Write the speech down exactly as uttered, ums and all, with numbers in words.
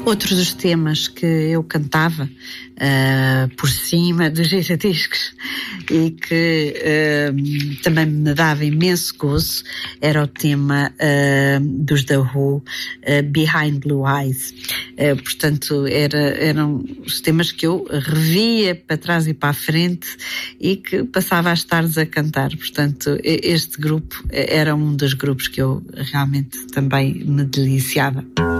Outros dos temas que eu cantava uh, por cima dos giradiscos e que uh, também me dava imenso gozo era o tema uh, dos The Who, uh, Behind Blue Eyes. Uh, portanto, era, eram os temas que eu revia para trás e para a frente e que passava as tardes a cantar. Portanto, este grupo era um dos grupos que eu realmente também me deliciava.